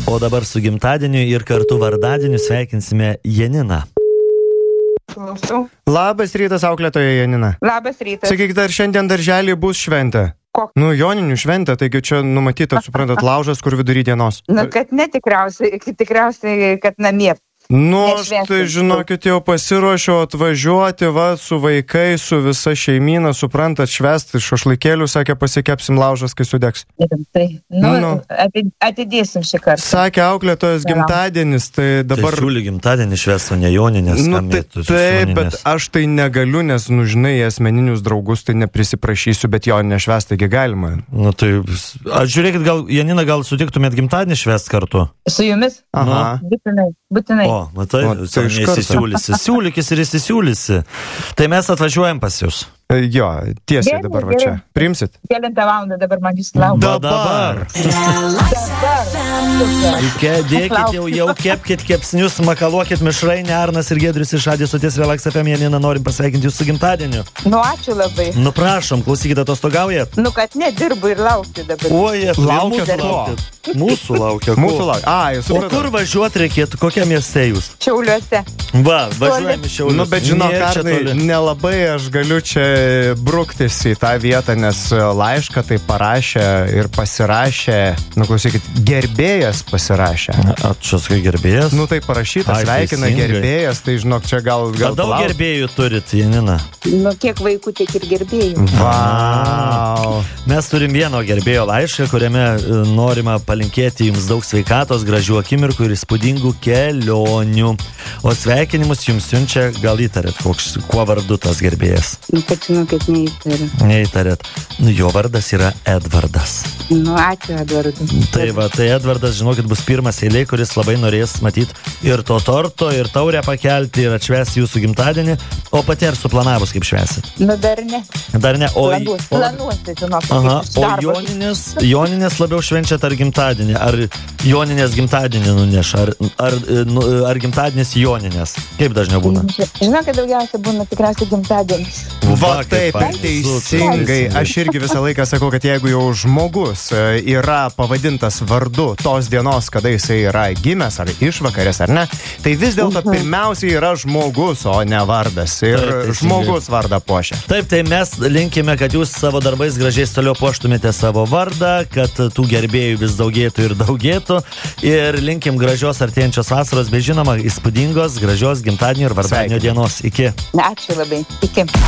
O dabar su gimtadieniu ir kartu vardadieniu sveikinsime Janiną. Klausau. Labas rytas, auklėtoja Janina. Labas rytas. Sakyk, dar šiandien darželį bus šventė. Joninių šventė, taigi čia numatyta, suprantat, laužas, kur vidury dienos. Na, kad ne tikriausiai, kad namie. Aš tai, žinokit, jau pasiruošiau atvažiuoti, su vaikai, su visa šeimyna, suprantat, švęsti šašlaikėlių, sakė, pasikepsim laužas, kai sudegs. Tai, atidėsim šį kartą. Sakė, auklėtojas gimtadienis, tai dabar... Tai siūly gimtadienį švęsti, o ne Joninės. Taip, bet aš tai negaliu, nes, žinai, asmeninius draugus tai neprisiprašysiu, bet Joninę švęsti taigi galima. Tai, žiūrėkit, Janina, gal sutiktumėt gimtadienį švęsti kartu? Su jumis? Aha. Būtinai. O, matai, įsisiūlysi. Siūlykis ir įsisiūlysi. Tai mes atvažiuojam pas jūs. Jo, tiesiai dabar va čia. Priimsit? Kelintą valandą dabar man jūs laukia. Dabar. Dėkit jau kepkit kepsnius, makaluokit mišrainę. Arnas ir Giedrius iš Radio Stoties Relax FM. Janina, norim pasveikinti jūsų gimtadieniu. Ačiū labai. Prašom, klausykite, atostogaujat? Kad ne, dirbu ir laukiu dabar. Laukiat. Mūsų laukia. O kur važiuot reikėtų? Kokiam mieste jūs? Šiauliuose. Važiuojam iš Šiaulius. Bet žinok, Arnai, nelabai aš galiu čia bruktis į tą vietą, nes laišką tai parašė ir pasirašė, klausykit, gerbėjas pasirašė. Čia sakai gerbėjas? Tai parašyta, sveikina gerbėjas, tai žinok, čia gal daug gerbėjų turit, Janina? Kiek vaikų, tiek ir gerbėjų. Vau. Mes turim vieno gerbėjo laišką, kuriame norima palinkėti jums daug sveikatos, gražių akimirkų ir įspūdingų kelionių. O sveikinimus jums siunčia, gal įtarėt, kuo vardu tas gerbėjas? Žinokit, neįtariu. Neįtarėt. Jo vardas yra Edvardas. Ačiū, Edvardai. Tai Edvardas, žinokit, bus pirmas eilė, kuris labai norės matyti ir to torto, ir taurę pakelti, ir atšvęsti jūsų gimtadienį. O pati ar suplanavus, kaip švęsit? Dar ne. Dar ne. Planuosi, žinok. O Joninės labiau švenčiat ar gimtadienį? Ar Joninės gimtadienį nuneš? Ar gimtadienis Joninės? Kaip dažniau būna? Žinokit, daugiausia būna tikriausiai gimtadienis. Taip, teisingai. Aš irgi visą laiką sakau, kad jeigu jau žmogus yra pavadintas vardu tos dienos, kada jisai yra gimęs, ar išvakarės, ar ne, tai vis dėlto pirmiausiai yra žmogus, o ne vardas. Ir žmogus vardą puošia. Taip, tai mes linkime, kad jūs savo darbais gražiai toliau puoštumėte savo vardą, kad tų gerbėjų vis daugėtų ir daugėtų. Ir linkim gražios artėjančios vasaros, bei žinoma, įspūdingos, gražios gimtadienio ir vardadienio dienos. Iki. Ačiū labai. Iki.